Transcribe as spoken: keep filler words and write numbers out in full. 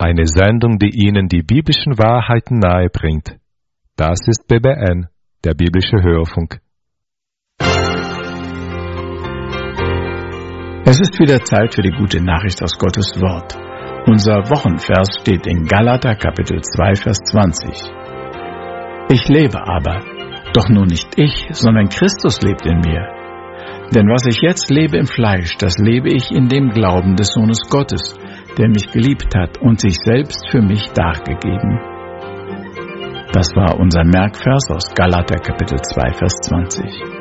Eine Sendung, die Ihnen die biblischen Wahrheiten nahebringt. Das ist B B N, der biblische Hörfunk. Es ist wieder Zeit für die gute Nachricht aus Gottes Wort. Unser Wochenvers steht in Galater Kapitel zwei, Vers zwanzig. Ich lebe aber, doch nun nicht ich, sondern Christus lebt in mir. Denn was ich jetzt lebe im Fleisch, das lebe ich in dem Glauben des Sohnes Gottes, der mich geliebt hat und sich selbst für mich dargegeben. Das war unser Merkvers aus Galater Kapitel zwei, Vers zwanzig.